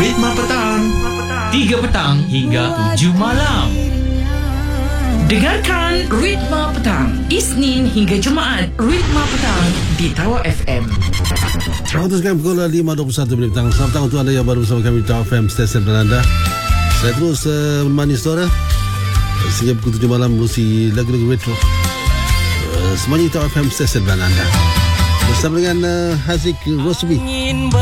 Ritma Petang, 3 petang hingga 7 malam. Dengarkan Ritma Petang, Isnin hingga Jumaat. Ritma Petang di Tawa FM. Teruskan pukul 5.21 petang. Selamat petang untuk anda yang baru bersama kami di Tawa FM, stesen anda. Saya terus menemani saudara sehingga pukul 7 malam melalui lagu-lagu retro. Semuanya Tawa FM, stesen anda. Bersama dengan Haziq Rosbi.